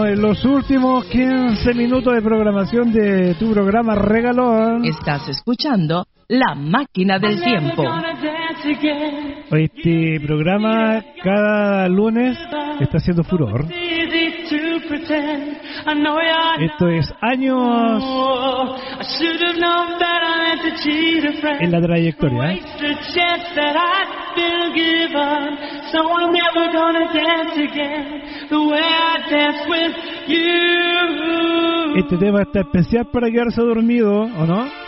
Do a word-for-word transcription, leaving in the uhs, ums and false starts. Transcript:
en los últimos quince minutos de programación de tu programa regalón. Estás escuchando La Máquina del Tiempo. Este programa cada lunes está haciendo furor. Esto es años en la trayectoria, ¿eh? Este tema está especial para quedarse dormido, ¿o no?